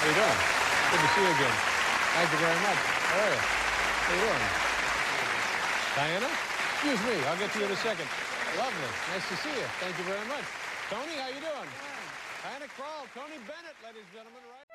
How you doing? Good to see you again. Thank you very much. How are you? How you doing? Diana? Excuse me. I'll get to you in a second. Lovely. Nice to see you. Thank you very much. Tony, how you doing? Diana Krall, Tony Bennett, ladies and gentlemen. Right.